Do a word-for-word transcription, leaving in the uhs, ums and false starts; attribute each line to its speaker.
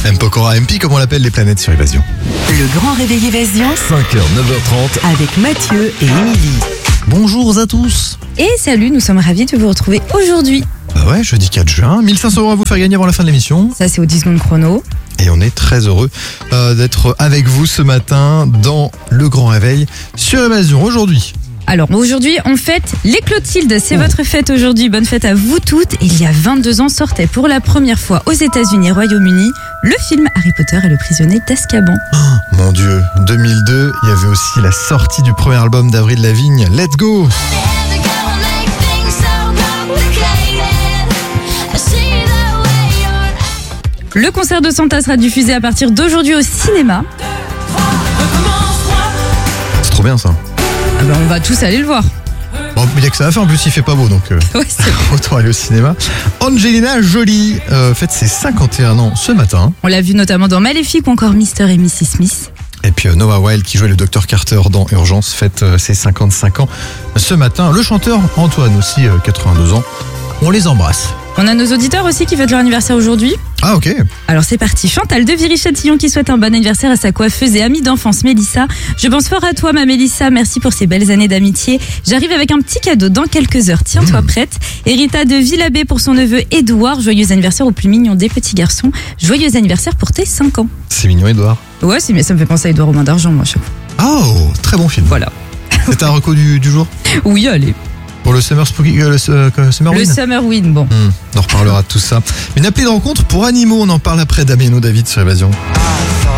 Speaker 1: M Pokora, M P comme on l'appelle, les planètes sur Évasion.
Speaker 2: Le grand réveil Évasion
Speaker 3: cinq heures, neuf heures trente.
Speaker 2: avec Mathieu et Émilie.
Speaker 1: Bonjour à tous.
Speaker 4: Et salut, nous sommes ravis de vous retrouver aujourd'hui.
Speaker 1: Bah ouais, jeudi quatre juin, mille cinq cents euros à vous faire gagner avant la fin de l'émission.
Speaker 4: Ça, c'est au dix secondes chrono.
Speaker 1: Et on est très heureux euh, d'être avec vous ce matin dans le grand réveil sur Évasion. Aujourd'hui,
Speaker 4: Alors, aujourd'hui, on fête les Clotildes. C'est
Speaker 1: Oh.
Speaker 4: votre fête aujourd'hui. Bonne fête à vous toutes. Il y a vingt-deux ans, sortait pour la première fois aux États-Unis et Royaume-Uni le film Harry Potter et le prisonnier d'Azkaban.
Speaker 1: mon Dieu, deux mille deux, il y avait aussi la sortie du premier album d'Avril Lavigne, Let's Go.
Speaker 4: Le concert de Santa sera diffusé à partir d'aujourd'hui au cinéma.
Speaker 1: C'est trop bien ça.
Speaker 4: Ah ben, on va tous aller le voir.
Speaker 1: Bon, il y a que ça à faire, en plus il fait pas beau, donc euh,
Speaker 4: Ouais, c'est-
Speaker 1: autant aller au cinéma. Angelina Jolie euh, fête ses cinquante et un ans ce matin.
Speaker 4: On l'a vu notamment dans Maléfique ou encore mister et missus Smith.
Speaker 1: Et puis euh, Noah Wilde, qui jouait le docteur Carter dans Urgence, fête euh, ses cinquante-cinq ans ce matin. Le chanteur Antoine aussi, euh, quatre-vingt-deux ans. On les embrasse.
Speaker 4: On a nos auditeurs aussi qui fêtent leur anniversaire aujourd'hui.
Speaker 1: Ah ok.
Speaker 4: Alors c'est parti, Chantal de Viry-Châtillon qui souhaite un bon anniversaire à sa coiffeuse et amie d'enfance Mélissa. Je pense fort à toi ma Mélissa, merci pour ces belles années d'amitié. J'arrive avec un petit cadeau dans quelques heures, tiens-toi prête. Et Rita de Villabé pour son neveu Édouard, joyeux anniversaire au plus mignon des petits garçons. Joyeux anniversaire pour tes cinq ans.
Speaker 1: C'est mignon, Edouard.
Speaker 4: Ouais, c'est, mais ça me fait penser à Édouard aux mains d'argent moi à chaque fois.
Speaker 1: Oh, très bon film.
Speaker 4: Voilà.
Speaker 1: C'est un reco du, du jour
Speaker 4: Oui, allez.
Speaker 1: pour le Summer Spooky, euh, le euh, Summer
Speaker 4: Le
Speaker 1: Win.
Speaker 4: Summer Win, bon.
Speaker 1: Hmm, on en reparlera de tout ça. Une appelée de rencontre pour animaux, on en parle après. Damien David sur Évasion.